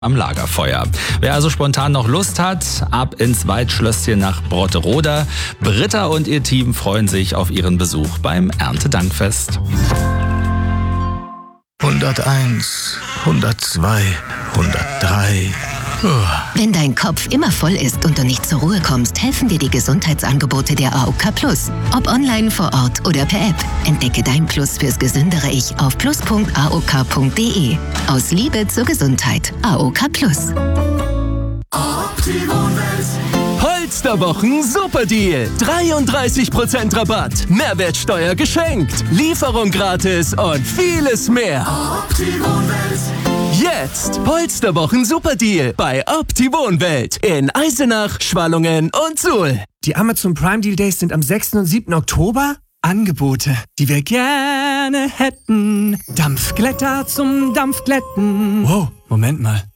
am Lagerfeuer. Wer also spontan noch Lust hat, ab ins Waldschlösschen nach Brotteroda. Britta und ihr Team freuen sich auf ihren Besuch beim Erntedankfest. 101, 102, 103. Wenn dein Kopf immer voll ist und du nicht zur Ruhe kommst, helfen dir die Gesundheitsangebote der AOK Plus. Ob online, vor Ort oder per App. Entdecke dein Plus fürs gesündere Ich auf plus.aok.de. Aus Liebe zur Gesundheit. AOK Plus. Holsterwochen Superdeal. 33% Rabatt. Mehrwertsteuer geschenkt. Lieferung gratis und vieles mehr. Jetzt Holsterwochen Superdeal bei Opti-Wohnwelt in Eisenach, Schwallungen und Suhl. Die Amazon Prime Deal Days sind am 6. und 7. Oktober. Angebote, die wir gerne hätten. Dampfglätter zum Dampfglätten. Wow, Moment mal.